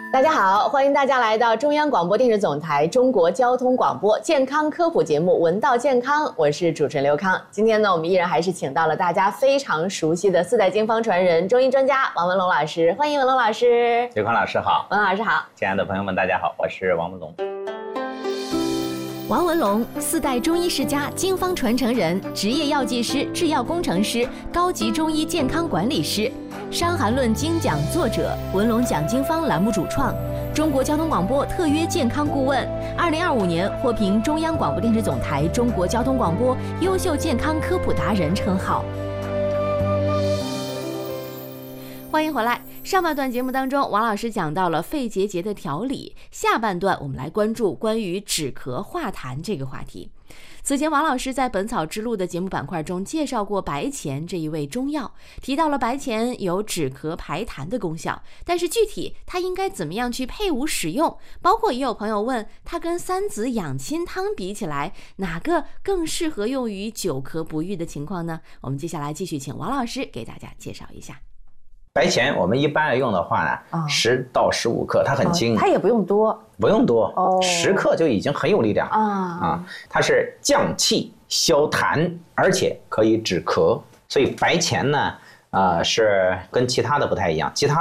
大家好，欢迎大家来到中央广播电视总台中国交通广播健康科普节目《闻道健康》，我是主持人刘康。今天呢，我们依然还是请到了大家非常熟悉的四代经方传人、中医专家王文龙老师，欢迎文龙老师。 刘康老师好， 文老师好， 亲爱的朋友们，大家好，我是王文龙。 王文龙，四代中医世家、经方传承人，职业药剂师、制药工程师，高级中医健康管理师，《伤寒论》精讲作者，文龙讲经方栏目主创，中国交通广播特约健康顾问，2025年获评中央广播电视总台中国交通广播优秀健康科普达人称号。欢迎回来。上半段节目当中，王老师讲到了肺结节的调理，下半段我们来关注关于止咳化痰这个话题。此前王老师在本草之路的节目板块中介绍过白钱这一味中药，提到了白钱有止咳排痰的功效，但是具体它应该怎么样去配伍使用，包括也有朋友问它跟三子养亲汤比起来，哪个更适合用于久咳不愈的情况呢？我们接下来继续请王老师给大家介绍一下。 白钱我们一般来用的话呢，10到15克，它很轻， 它也不用多， 不用多，10克就已经很有力量它是降气消痰，而且可以止咳，所以白钱呢，是跟其他的不太一样，其他